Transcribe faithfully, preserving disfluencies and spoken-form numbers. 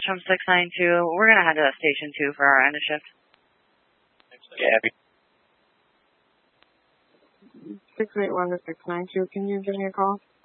from six nine two. We're going to head to station two for our end of shift. Yeah. six eight one to six nine two. Can you give me a call?